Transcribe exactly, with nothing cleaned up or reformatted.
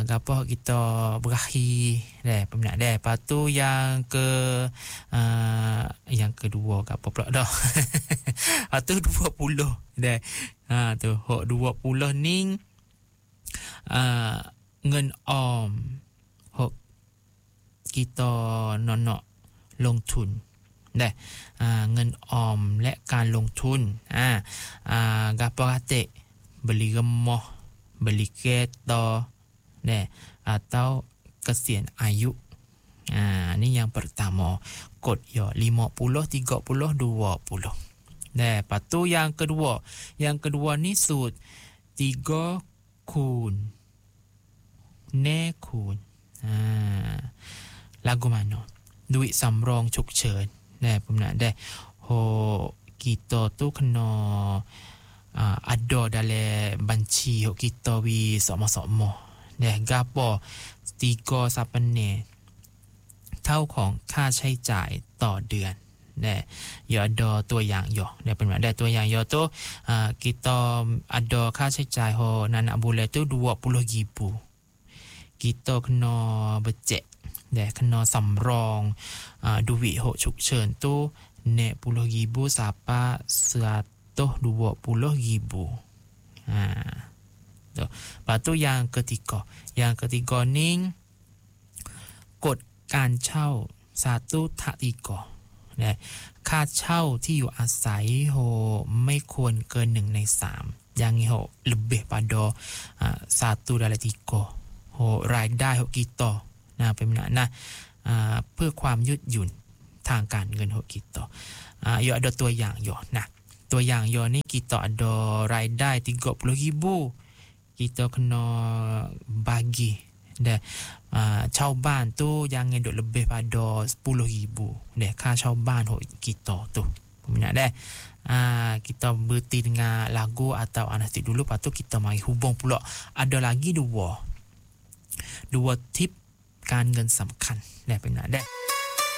gapo kita berakhir deh peminat deh. Lepas tu yang ke uh, yang kedua gapo pula dah. Lepas tu dua puluh deh. Ha tu hok dua puluh ni uh, ngen om hok kita nonok ลงทุน deh. Uh, ngen om และการลงทุน อ่า uh, gapo kate beli rumah, beli kereta, deh, atau kesian ayu. Ah, ni yang pertama. Kod ya lima puluh, tiga puluh, dua puluh. Deh, lepas tu yang kedua. Yang kedua ni sud tiga kun. Ne kun. Ah, lagu mana? Duit samrongฉุกเฉิน Deh, peminat deh. Ho kita tu kena uh, ada dalam banci hok kita wi sama-sama. Deh, gapo tiga sapane เท่าของค่าใช้จ่ายต่อเดือน Deh, ya ada ตัวอย่างอยู่ Deh, peminat deh ตัวอย่างอยู่ tu uh, kita ada ค่าใช้จ่ายho anak bulan tu dua puluh ribu. Kita kena becek. Deh, kena samrong uh, duit hok ฉุกเฉิน tu nek puluh ribu sampai seratus dua puluh ribu. Ha. Tu. Lepas tu yang ketiga. Yang ketiga ni กฎการเช่า satu tak tiga. นะค่าเช่าที่อยู่อาศัยโหไม่ควรเกินหนึ่งในสาม อย่างนี้โห lebih pada uh, satu dari tiga. โหรายได้โห kita นะเป็นนะนะuh, เพื่อความยืดหยุ่นทางการเงินโห kita. Uh, ya ada ตัวอย่างอยู่นะ ตัวอย่างอยู่นี่ kita ada รายได้tiga puluh ribu. Kita kena bagi deh uh, เช่าบ้าน tu jangan duk lebih pada sepuluh ribu. Deh ค่าเช่าบ้านโห kita tu. Peminat deh. Uh, kita berhenti dengan lagu atau anastik dulu. Lepas tu kita mari hubung pula. Ada lagi dua. Dua tip การเงินสำคัญ Deh, peminat deh.